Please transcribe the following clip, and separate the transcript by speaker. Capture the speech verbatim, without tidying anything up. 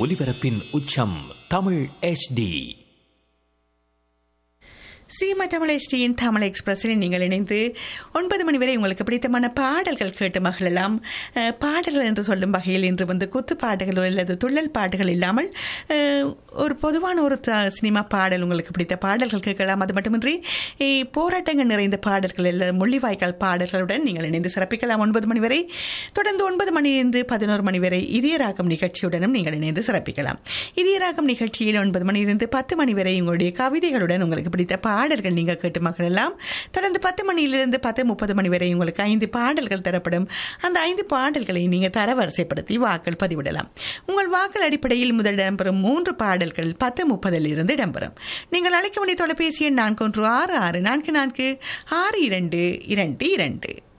Speaker 1: ஒலிபரப்பின் உச்சம் Tamil H D.
Speaker 2: Seema Tamil எஸ்டியின் Tamil எக்ஸ்பிரஸில் நீங்கள் இணைந்து ஒன்பது மணி வரை உங்களுக்கு பிடித்தமான பாடல்கள் கேட்டு மகளெல்லாம். பாடல்கள் என்று சொல்லும் வகையில் இன்று வந்து குத்து பாட்டுகள் அல்லது துள்ளல் பாட்டுகள் இல்லாமல் ஒரு பொதுவான ஒரு சினிமா பாடல் உங்களுக்கு பிடித்த பாடல்கள் கேட்கலாம். அது மட்டுமின்றி போராட்டங்கள் நிறைந்த பாடல்கள் அல்லது முள்ளிவாய்க்கால் பாடல்களுடன் நீங்கள் இணைந்து சிறப்பிக்கலாம் ஒன்பது மணி வரை. தொடர்ந்து ஒன்பது மணியிலிருந்து பதினோரு மணி வரை இதய ராகம் நிகழ்ச்சியுடனும் நீங்கள் இணைந்து சிறப்பிக்கலாம். இதய ராகம் நிகழ்ச்சியில் ஒன்பது மணியிலிருந்து பத்து மணி வரை உங்களுடைய கவிதைகளுடன் உங்களுக்கு பிடித்த பாடல்கள் நீங்கள் கேட்டு மகளெல்லாம். தொடர்ந்து பத்து மணியிலிருந்து பத்து முப்பது மணி வரை உங்களுக்கு ஐந்து பாடல்கள் தரப்படும். அந்த ஐந்து பாடல்களை நீங்கள் தரவரிசைப்படுத்தி வாக்கள் பதிவிடலாம். உங்கள் வாக்கள் அடிப்படையில் முதல் இடம்பெறும் மூன்று பாடல்கள் பத்து முப்பதில் இருந்து இடம்பெறும். நீங்கள் அழைக்க வேண்டிய தொலைபேசி எண் நான்கு ஒன்று ஆறு ஆறு நான்கு நான்கு ஆறு இரண்டு இரண்டு இரண்டு.